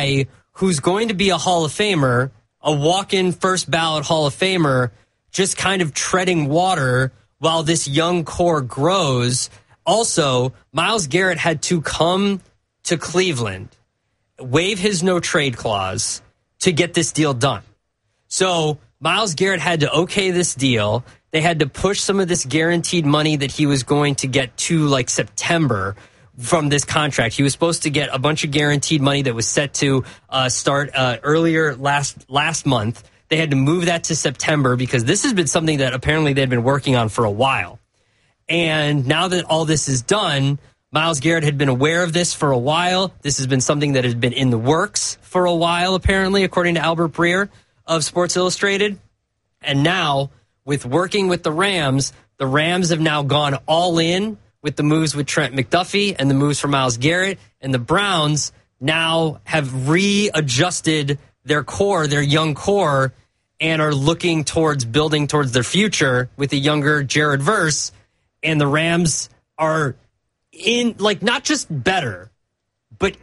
guy who's going to be a Hall of Famer, a walk-in first ballot Hall of Famer, just kind of treading water while this young core grows. Also, Myles Garrett had to come to Cleveland, waive his no-trade clause to get this deal done. So Myles Garrett had to okay this deal. They had to push some of this guaranteed money that he was going to get to like September from this contract. He was supposed to get a bunch of guaranteed money that was set to start earlier last month. They had to move that to September because this has been something that apparently they'd been working on for a while. And now that all this is done, Myles Garrett had been aware of this for a while. This has been something that has been in the works for a while, apparently, according to Albert Breer of Sports Illustrated. And now, with working with the Rams have now gone all in with the moves with Trent McDuffie and the moves for Myles Garrett. And the Browns now have readjusted their core, their young core, and are looking towards building towards their future with a younger Jared Verse. And the Rams are in, like, not just better, but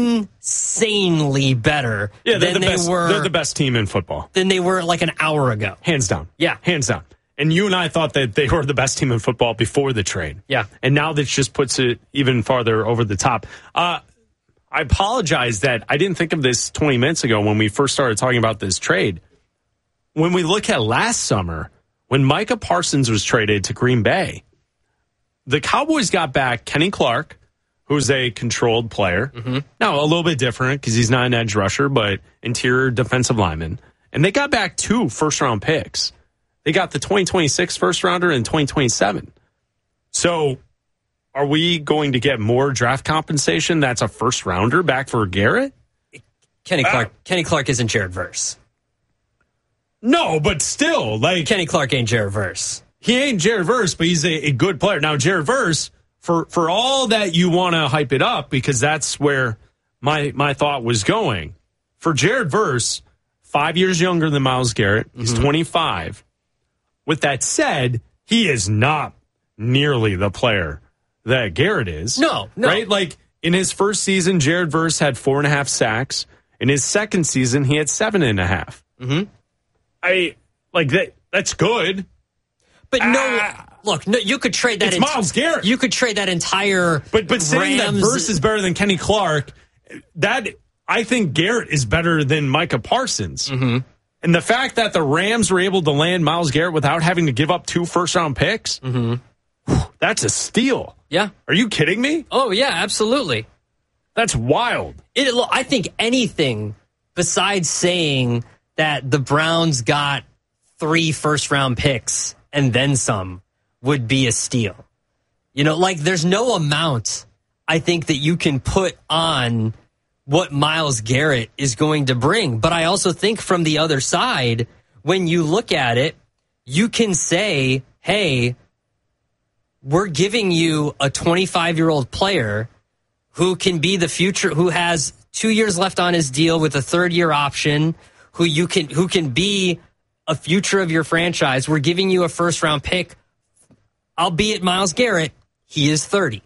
insanely better than they were. They're the best team in football. Than they were like an hour ago. Hands down. Yeah. Hands down. And you and I thought that they were the best team in football before the trade. Yeah. And now that just puts it even farther over the top. I apologize that I didn't think of this 20 minutes ago when we first started talking about this trade. When we look at last summer, when Micah Parsons was traded to Green Bay, the Cowboys got back Kenny Clark, who's a controlled player. Mm-hmm. Now, a little bit different because he's not an edge rusher, but interior defensive lineman. And they got back 2 first-round picks. They got the 2026 first-rounder and 2027. So are we going to get more draft compensation that's a first-rounder back for Garrett? Kenny Clark isn't Jared Verse. No, but still. like Kenny Clark ain't Jared Verse. He ain't Jared Verse, but he's a good player. Now, Jared Verse, for all that you want to hype it up, because that's where my thought was going. For Jared Verse, 5 years younger than Myles Garrett. He's 25. With that said, he is not nearly the player that Garrett is. No. Right? Like, in his first season, Jared Verse had 4.5 sacks. In his second season, he had 7.5. Mm-hmm. That's good. But you could trade that. It's Myles Garrett. You could trade that entire. But saying that Verse is better than Kenny Clark, that I think Garrett is better than Micah Parsons. Mm-hmm. And the fact that the Rams were able to land Myles Garrett without having to give up 2 first-round picks, that's a steal. Yeah. Are you kidding me? Oh, yeah, absolutely. That's wild. I think anything besides saying that the Browns got 3 first-round picks and then some would be a steal. There's no amount, I think, that you can put on what Myles Garrett is going to bring. But I also think from the other side, when you look at it, you can say, hey, we're giving you a 25-year-old player who can be the future, who has 2 years left on his deal with a 3rd-year option, who can be a future of your franchise. We're giving you a first-round pick, albeit Myles Garrett, he is 30.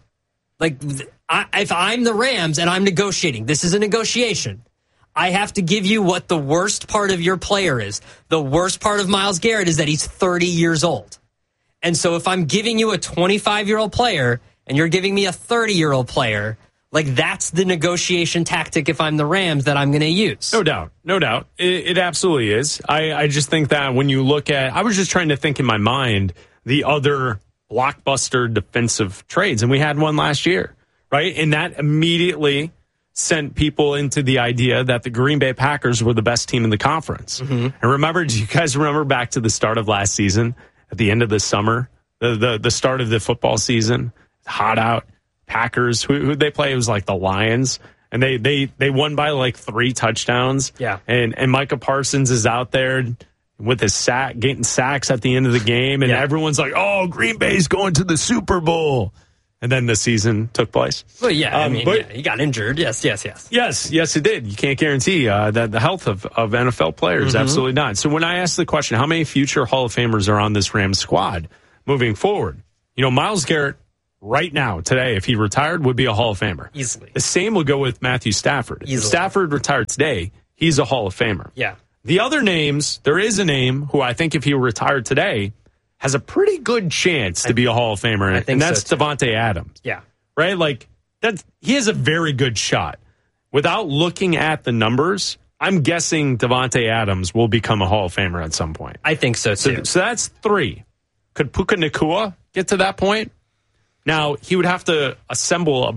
If I'm the Rams and I'm negotiating, this is a negotiation. I have to give you what the worst part of your player is. The worst part of Myles Garrett is that he's 30 years old. And so if I'm giving you a 25-year-old player and you're giving me a 30-year-old player, that's the negotiation tactic if I'm the Rams that I'm going to use. No doubt. It absolutely is. I just think that when you look at, I was just trying to think in my mind the other blockbuster defensive trades, and we had one last year. Right? And that immediately sent people into the idea that the Green Bay Packers were the best team in the conference. Mm-hmm. And do you guys remember back to the start of last season, at the end of the summer, the start of the football season, hot out, Packers, who'd they play? It was like the Lions. And they won by 3 touchdowns. Yeah. And Micah Parsons is out there with his getting sacks at the end of the game. And everyone's like, oh, Green Bay's going to the Super Bowl. And then the season took place. Well, yeah, he got injured. Yes, it did. You can't guarantee that the health of NFL players. Mm-hmm. Absolutely not. So when I asked the question, how many future Hall of Famers are on this Rams squad moving forward? Myles Garrett right now, today, if he retired, would be a Hall of Famer. Easily. The same would go with Matthew Stafford. If Easily. Stafford retired today, he's a Hall of Famer. Yeah. The other names, there is a name who I think if he retired today has a pretty good chance to be a Hall of Famer, and that's Davante Adams. Yeah. Right? Like, he has a very good shot. Without looking at the numbers, I'm guessing Davante Adams will become a Hall of Famer at some point. I think so, too. So that's 3. Could Puka Nacua get to that point? Now, he would have to assemble a